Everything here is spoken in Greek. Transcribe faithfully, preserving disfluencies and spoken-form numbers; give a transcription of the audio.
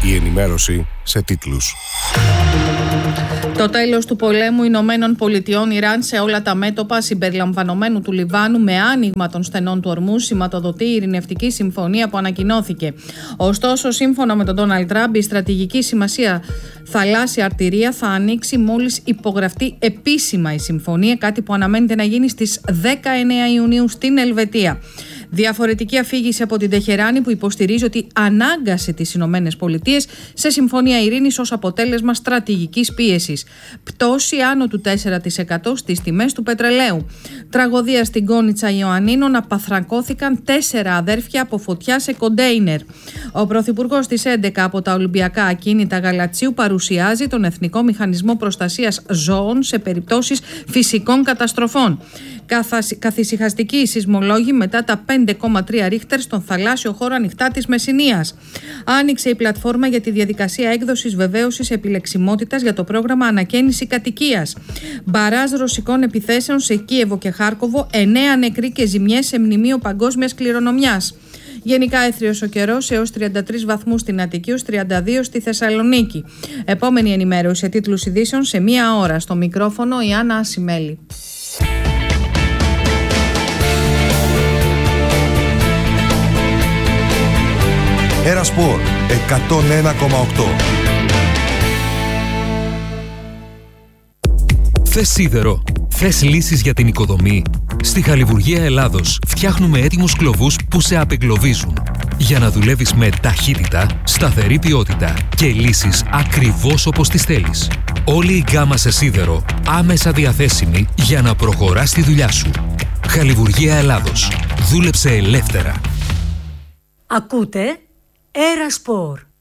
Η ενημέρωση σε τίτλους. Το τέλος του πολέμου Ηνωμένων Πολιτειών Ιράν σε όλα τα μέτωπα συμπεριλαμβανομένου του Λιβάνου με άνοιγμα των στενών του ορμού σηματοδοτεί η ειρηνευτική συμφωνία που ανακοινώθηκε. Ωστόσο, σύμφωνα με τον Ντόναλντ Τραμπ, η στρατηγική σημασία θαλάσσια αρτηρία θα ανοίξει μόλις υπογραφτεί επίσημα η συμφωνία, κάτι που αναμένεται να γίνει στις δεκαεννέα Ιουνίου στην Ελβετία. Διαφορετική αφήγηση από την Τεχεράνη, που υποστηρίζει ότι ανάγκασε τις Ηνωμένες Πολιτείες σε συμφωνία ειρήνης ως αποτέλεσμα στρατηγικής πίεσης. Πτώση άνω του τέσσερα τοις εκατό στις τιμές του πετρελαίου. Τραγωδία στην Κόνιτσα Ιωαννίνων, απαθρακώθηκαν τέσσερα αδέρφια από φωτιά σε κοντέινερ. Ο Πρωθυπουργός της έντεκα από τα Ολυμπιακά Ακίνητα Γαλατσίου παρουσιάζει τον Εθνικό Μηχανισμό Προστασίας Ζώων σε περιπτώσεις φυσικών καταστροφών. Καθησυχαστικοί οι σεισμολόγοι μετά τα πέντε κόμμα τρία ρίχτερ στον θαλάσσιο χώρο ανοιχτά της Μεσσηνίας. Άνοιξε η πλατφόρμα για τη διαδικασία έκδοσης βεβαίωσης επιλεξιμότητας για το πρόγραμμα Ανακαίνιση Κατοικίας. Μπαράζ ρωσικών επιθέσεων σε Κίεβο και Χάρκοβο, εννέα νεκροί και ζημιές σε μνημείο παγκόσμιας κληρονομιάς. Γενικά έθριος ο καιρός έως τριάντα τρεις βαθμούς στην Αττική, ως τριάντα δύο στη Θεσσαλονίκη. Επόμενη ενημέρωση σε τίτλους ειδήσεων σε μία ώρα. Στο μικρόφωνο η Άννα Ασημέλη. Έρα Σπορ εκατόν ένα κόμμα οκτώ. Θες σίδερο? Θες λύσεις για την οικοδομή? Στη Χαλιβουργία Ελλάδος φτιάχνουμε έτοιμους κλωβούς που σε απεγκλωβίζουν, για να δουλεύεις με ταχύτητα, σταθερή ποιότητα και λύσεις ακριβώς όπως τις θέλεις. Όλη η γκάμα σε σίδερο άμεσα διαθέσιμη για να προχωράς τη δουλειά σου. Χαλιβουργία Ελλάδος. Δούλεψε ελεύθερα. Ακούτε Έρα Σπορ.